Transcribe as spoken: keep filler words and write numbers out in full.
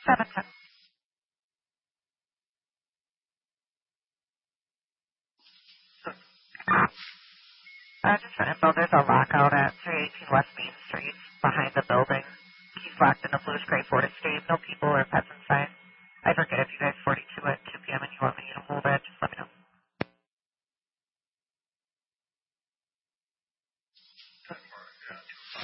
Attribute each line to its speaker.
Speaker 1: seven ten. Uh, just for info, there's a lockout at three eighteen West Main Street behind the building. He's locked in a bluish gray Ford Escape. No people or pets inside. I forget if you guys forty-two at two p.m. and you want me to hold it.